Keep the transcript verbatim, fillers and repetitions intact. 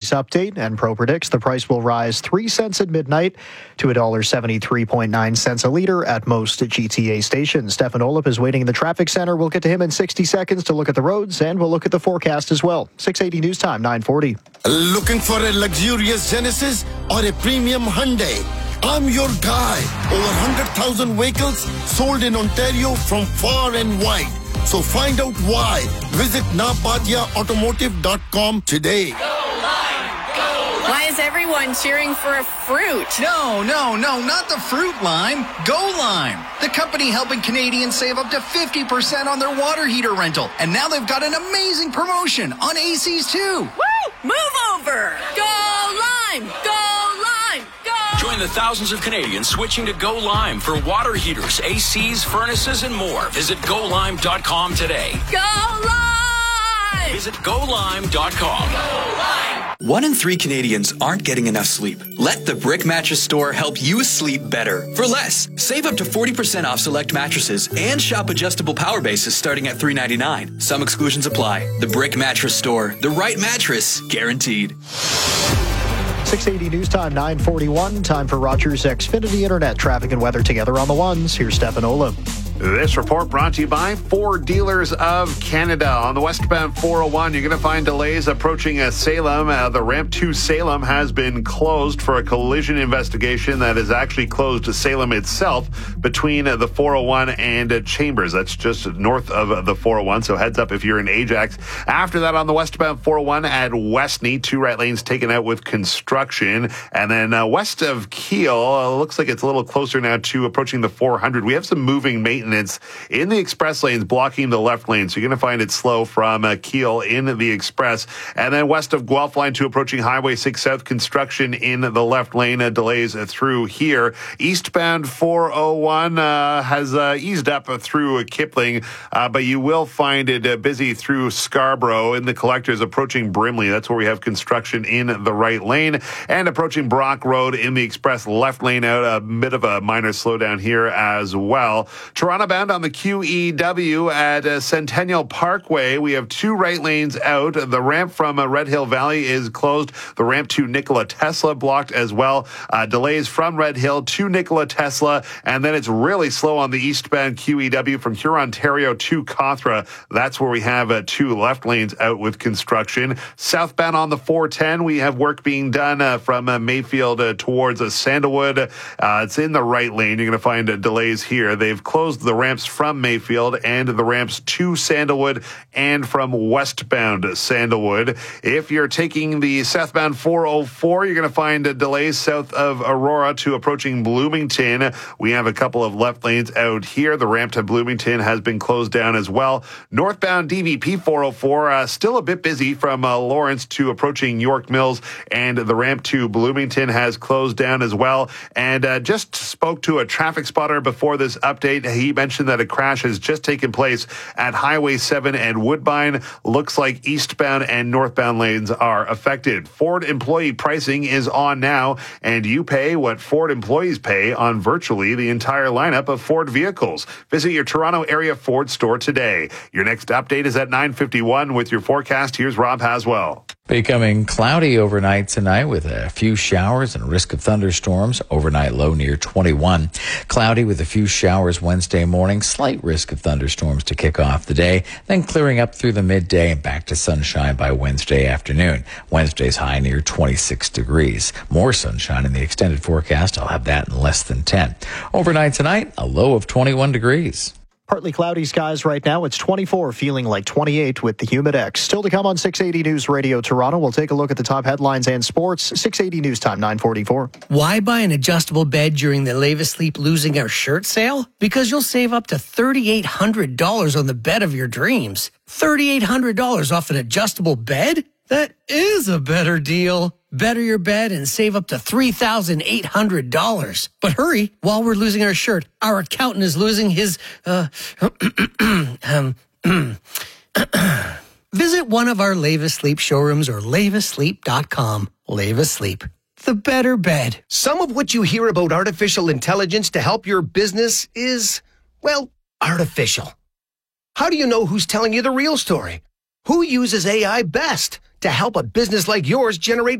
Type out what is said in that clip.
price update. Enpro predicts the price will rise three cents at midnight to one dollar seventy-three point nine cents a litre at most G T A stations. Stefan Olip is waiting in the traffic center. We'll get to him in sixty seconds to look at the roads, and we'll look at the forecast as well. six eighty News Time, nine forty. Looking for a luxurious Genesis or a premium Hyundai? I'm your guy. Over one hundred thousand vehicles sold in Ontario from far and wide. So find out why. Visit napadia automotive dot com today. Why is everyone cheering for a fruit? No, no, no, not the fruit lime. Go Lime, the company helping Canadians save up to fifty percent on their water heater rental. And now they've got an amazing promotion on A Cs too. Woo! Move over! Go Lime! Go Lime! Go! Join the thousands of Canadians switching to Go Lime for water heaters, A Cs, furnaces, and more. Visit go lime dot com today. Go Lime! Visit go lime dot com. Go Lime! One in three Canadians aren't getting enough sleep. Let the Brick Mattress Store help you sleep better for less. Save up to forty percent off select mattresses and shop adjustable power bases starting at three ninety-nine. Some exclusions apply. The Brick Mattress Store. The right mattress guaranteed. six eighty News Time, nine forty-one. Time for Rogers Xfinity Internet. Traffic and weather together on the ones. Here's Stefan Olip. This report brought to you by Ford Dealers of Canada. On the westbound four oh one, you're going to find delays approaching uh, Salem. Uh, the ramp to Salem has been closed for a collision investigation that is actually closed to Salem itself between uh, the four oh one and uh, Chambers. That's just north of uh, the four oh one, so heads up if you're in Ajax. After that, on the westbound four oh one at Westney, two right lanes taken out with construction. And then uh, west of Kiel, uh, looks like it's a little closer now to approaching the four hundred. We have some moving maintenance in the express lanes blocking the left lane, so you're going to find it slow from uh, Kiel in the express. And then west of Guelph Line to approaching Highway six South, construction in the left lane, uh, delays uh, through here. Eastbound four oh one uh, has uh, eased up uh, through Kipling, uh, but you will find it uh, busy through Scarborough in the collectors approaching Brimley. That's where we have construction in the right lane, and approaching Brock Road in the express left lane out, a bit of a minor slowdown here as well. Toronto bound on the Q E W at uh, Centennial Parkway. We have two right lanes out. The ramp from uh, Red Hill Valley is closed. The ramp to Nikola Tesla blocked as well. Uh, delays from Red Hill to Nikola Tesla, and then it's really slow on the eastbound Q E W from Hurontario to Cawthra. That's where we have uh, two left lanes out with construction. Southbound on the four ten, we have work being done uh, from uh, Mayfield uh, towards uh, Sandalwood. Uh, it's in the right lane. You're going to find uh, delays here. They've closed the ramps from Mayfield and the ramps to Sandalwood and from westbound Sandalwood. If you're taking the southbound four oh four, you're going to find uh, delays south of Aurora to approaching Bloomington. We have a couple of left lanes out here. The ramp to Bloomington has been closed down as well. Northbound D V P four oh four, uh, still a bit busy from uh, Lawrence to approaching York Mills, and the ramp to Bloomington has closed down as well. And uh, just spoke to a traffic spotter before this update. He mentioned that a crash has just taken place at Highway seven and Woodbine. Looks like eastbound and northbound lanes are affected. Ford employee pricing is on now, and you pay what Ford employees pay on virtually the entire lineup of Ford vehicles. Visit your Toronto area Ford store today. Your next update is at nine fifty-one with your forecast. Here's Rob Haswell. Becoming cloudy overnight tonight with a few showers and risk of thunderstorms. Overnight low near twenty-one. Cloudy with a few showers Wednesday morning. Slight risk of thunderstorms to kick off the day. Then clearing up through the midday and back to sunshine by Wednesday afternoon. Wednesday's high near twenty-six degrees. More sunshine in the extended forecast. I'll have that in less than ten. Overnight tonight, a low of twenty-one degrees. Partly cloudy skies right now. It's twenty-four, feeling like twenty-eight with the humid X. Still to come on six eighty News Radio Toronto. We'll take a look at the top headlines and sports. six eighty News Time, nine forty-four. Why buy an adjustable bed during the Leva Sleep Losing Our Shirt sale? Because you'll save up to three thousand eight hundred dollars on the bed of your dreams. three thousand eight hundred dollars off an adjustable bed? That is a better deal. Better your bed and save up to three thousand eight hundred dollars. But hurry, while we're losing our shirt, our accountant is losing his, uh, um, visit one of our Leva Sleep showrooms or leva sleep dot com. Leva Sleep, the better bed. Some of what you hear about artificial intelligence to help your business is, well, artificial. How do you know who's telling you the real story? Who uses A I best to help a business like yours generate